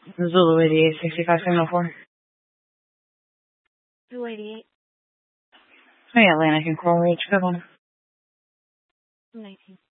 Zulu 88, 65, 704. Zulu 88. Oh yeah, Atlantic and Coral Ridge, good one. 19.